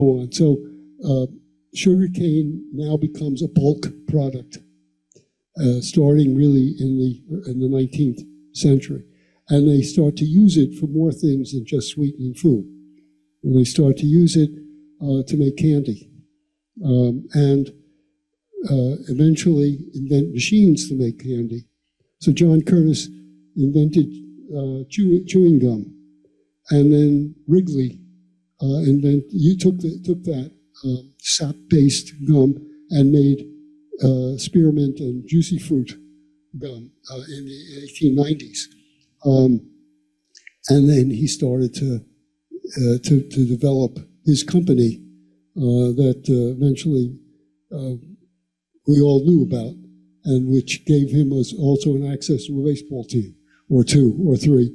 on. So sugarcane now becomes a bulk product, starting really in the 19th century. And they start to use it for more things than just sweetening food. And they start to use it to make candy. And eventually invent machines to make candy. So John Curtis invented chewing gum. And then Wrigley took that sap-based gum and made spearmint and juicy fruit gum in the 1890s. And then he started to develop his company that eventually we all knew about, and which gave him also an access to a baseball team, or two, or three.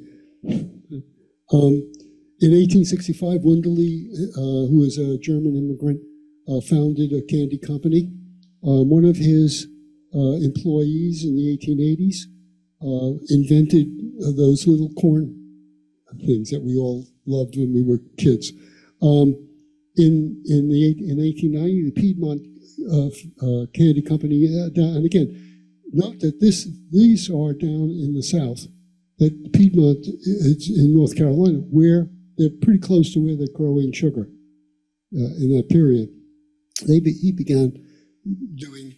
In 1865, Wunderlich, who is a German immigrant, founded a candy company. One of his employees in the 1880s invented those little corn things that we all loved when we were kids. In 1890, the Piedmont Candy Company, and again, note that these are down in the South. That Piedmont is in North Carolina, where they're pretty close to where they're growing sugar in that period. He began doing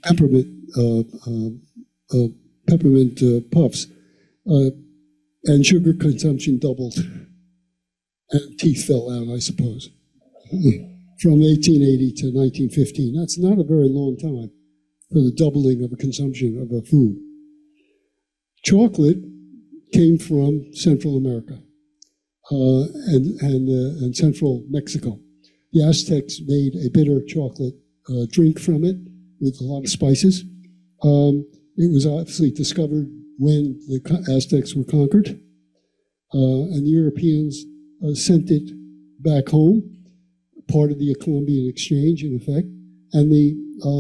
peppermint puffs, and sugar consumption doubled, and teeth fell out, I suppose, from 1880 to 1915. That's not a very long time for the doubling of the consumption of a food. Chocolate came from Central America and Central Mexico. The Aztecs made a bitter chocolate drink from it with a lot of spices. It was obviously discovered when the Aztecs were conquered, and the Europeans sent it back home, part of the Columbian Exchange, in effect, and the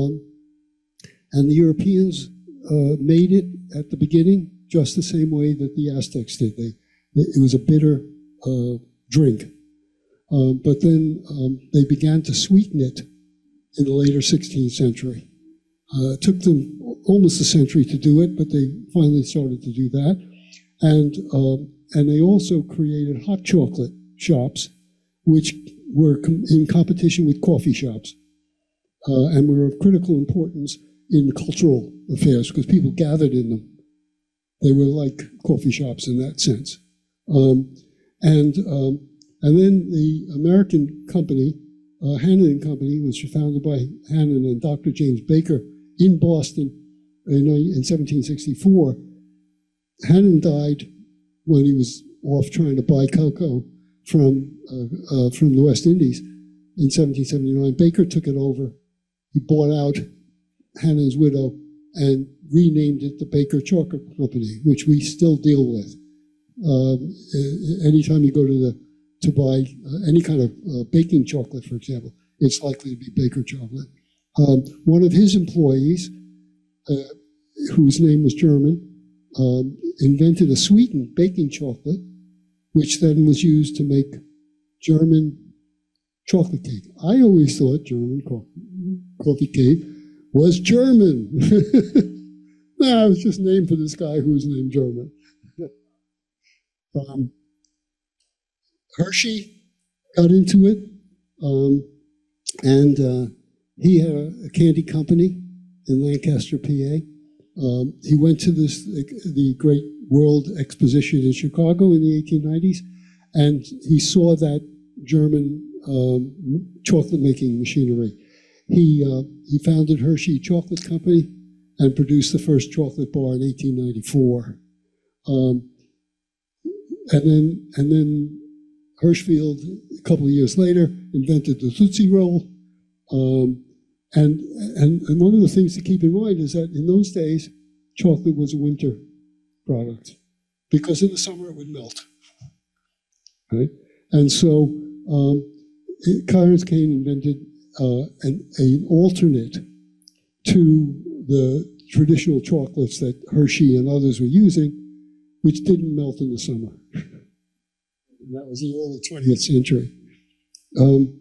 Europeans made it at the beginning just the same way that the Aztecs did. It was a bitter drink. But then they began to sweeten it in the later 16th century. It took them almost a century to do it, but they finally started to do that. And they also created hot chocolate shops, which were in competition with coffee shops, and were of critical importance in cultural affairs because people gathered in them. They were like coffee shops in that sense. And then the American company, Hannon & Company, was founded by Hannon and Dr. James Baker in Boston in 1764. Hannon died when he was off trying to buy cocoa from the West Indies in 1779. Baker took it over. He bought out Hannon's widow and renamed it the Baker Chocolate Company, which we still deal with. Anytime you go to buy any kind of baking chocolate, for example, it's likely to be Baker chocolate. One of his employees, whose name was German, invented a sweetened baking chocolate, which then was used to make German chocolate cake. I always thought German coffee cake was German. No, it was just named for this guy who was named German. Hershey got into it, and he had a candy company in Lancaster, PA. He went to the Great World Exposition in Chicago in the 1890s, and he saw that German chocolate-making machinery. He founded Hershey Chocolate Company and produced the first chocolate bar in 1894. And then Hirschfeld, a couple of years later, invented the Tootsie Roll. And one of the things to keep in mind is that in those days, chocolate was a winter product because in the summer it would melt. Right? And so Clarence Kane invented an alternate to the traditional chocolates that Hershey and others were using, which didn't melt in the summer. And that was the early 20th century.